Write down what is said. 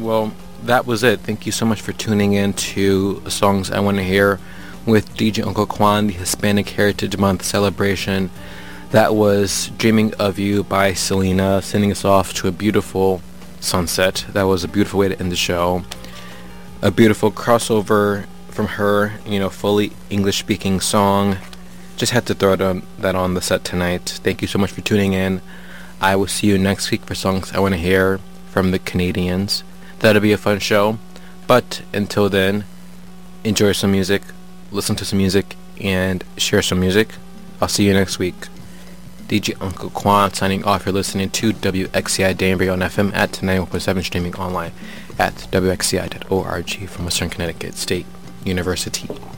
Well, that was it. Thank you so much for tuning in to Songs I Want to Hear with DJ Uncle Quan, the Hispanic Heritage Month celebration. That was Dreaming of You by Selena, sending us off to a beautiful sunset. That was a beautiful way to end the show. A beautiful crossover from her, fully English-speaking song. Just had to throw that on the set tonight. Thank you so much for tuning in. I will see you next week for Songs I Want to Hear from the Canadians. That'll be a fun show. But until then, enjoy some music, listen to some music, and share some music. I'll see you next week. DJ Uncle Quan signing off. You're listening to WXCI Danbury on FM at 91.7, streaming online at wxci.org from Western Connecticut State University.